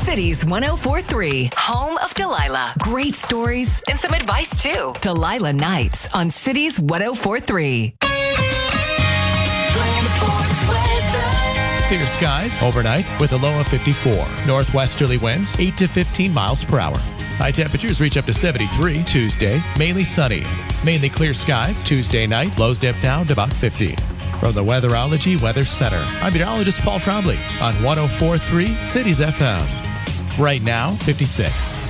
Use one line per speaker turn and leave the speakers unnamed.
Cities 104.3, home of Delilah. Great stories and some advice too. Delilah Nights on Cities 104.3.
Clear skies overnight with a low of 54. Northwesterly winds 8 to 15 miles per hour. High temperatures reach up to 73 Tuesday. Mainly sunny. Mainly clear skies Tuesday night. Lows dip down to about 50. From the Weatherology Weather Center, I'm meteorologist Paul Trombley on 104.3 Cities FM. Right now, 56.